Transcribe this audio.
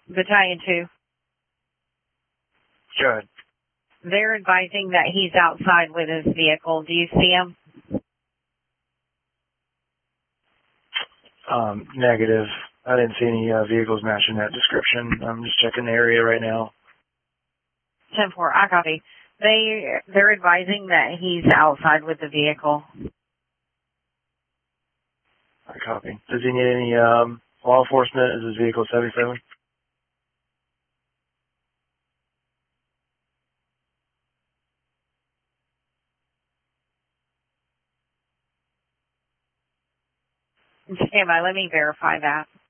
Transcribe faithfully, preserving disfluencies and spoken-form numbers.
Battalion two. Good. They're advising that he's outside with his vehicle. Do you see him? Um, negative. I didn't see any uh, vehicles matching that description. I'm just checking the area right now. ten four, I copy. They, they're advising that he's outside with the vehicle. I copy. Does he need any um, law enforcement? Is his vehicle seventy friendly? Stand by, let me verify that.